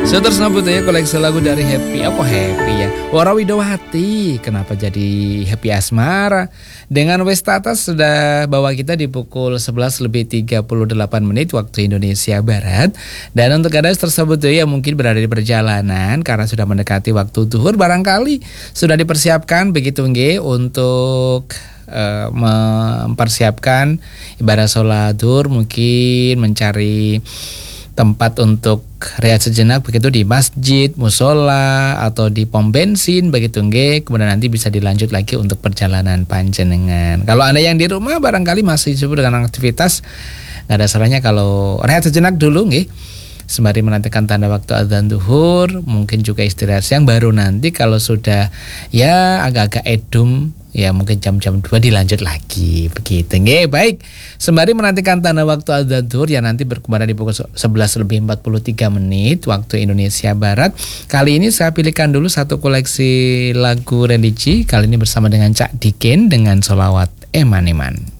Sudah sambut ya koleksi lagu dari Happy. Apa Happy ya? Wara Widowati. Kenapa jadi Happy Asmara? Dengan Westata sudah bawa kita di pukul 11:38 waktu Indonesia Barat. Dan untuk Anda tersebut ya mungkin berada di perjalanan karena sudah mendekati waktu zuhur, barangkali sudah dipersiapkan begitu nggih untuk mempersiapkan ibadah sholat zuhur, mungkin mencari tempat untuk rehat sejenak begitu di masjid, musola atau di pom bensin begitu nggih. Kemudian nanti bisa dilanjut lagi untuk perjalanan panjenengan. Kalau Anda yang di rumah barangkali masih sibuk dengan aktivitas, nggak ada salahnya kalau rehat sejenak dulu nggih. Sembari menantikan tanda waktu adzan zuhur, mungkin juga istirahat siang, baru nanti kalau sudah ya agak-agak edum ya mungkin jam-jam 2 dilanjut lagi begitu nggih. Baik, sembari menantikan tanda waktu adzan zuhur yang nanti berkumandang di pukul 11:43 waktu Indonesia Barat. Kali ini saya pilihkan dulu satu koleksi lagu religi, kali ini bersama dengan Cak Dikin dengan Sholawat Eman-Eman.